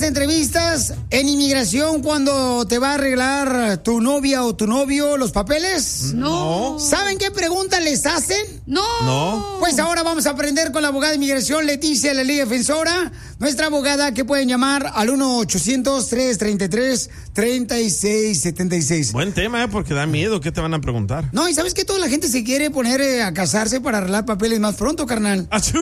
entrevistas en inmigración cuando te va a arreglar tu novia o tu novio los papeles? No. ¿Saben qué preguntas les hacen? No. Pues ahora vamos a aprender con la abogada de inmigración Leticia, la ley defensora, nuestra abogada, que pueden llamar al 1-800-333-3676. Buen tema, porque da miedo. ¿Qué te van a preguntar? No, y ¿sabes qué? Toda la gente se quiere poner a casarse para arreglar papeles más pronto, carnal. ¡Achú!